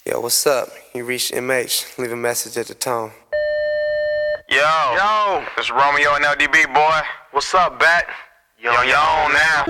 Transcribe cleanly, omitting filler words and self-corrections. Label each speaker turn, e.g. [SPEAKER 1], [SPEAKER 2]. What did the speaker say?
[SPEAKER 1] Yo, what's up? You reached MH. Leave a message at the tone.
[SPEAKER 2] Yo, it's Romeo and LDB, boy. What's up, Bat? Yo, on now.